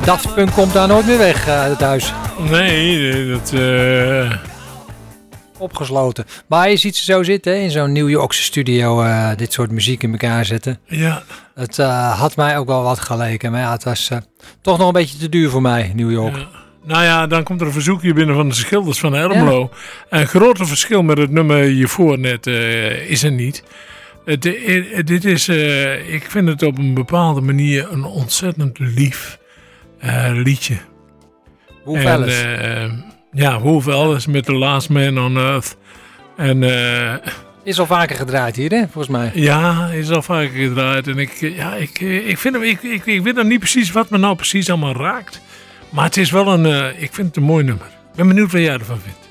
Daft Punk komt daar nooit meer weg uit het huis. Nee, dat... Opgesloten. Maar je ziet ze zo zitten hè, in zo'n New Yorkse studio. Dit soort muziek in elkaar zetten. Ja. Het had mij ook wel wat geleken. Maar ja, het was toch nog een beetje te duur voor mij, New York. Ja. Nou ja, dan komt er een verzoekje binnen van de Schilders van Ermelo. Ja. Een groter verschil met het nummer hiervoor net is er niet. Dit is, ik vind het op een bepaalde manier een ontzettend lief liedje. Hoeveel is? Ja, hoeveel is met The Last Man on Earth. En, is al vaker gedraaid hier, hè, volgens mij. Ja, is al vaker gedraaid. En ik vind hem, ik weet nog niet precies wat me nou precies allemaal raakt. Maar het is wel ik vind het een mooi nummer. Ik ben benieuwd wat jij ervan vindt.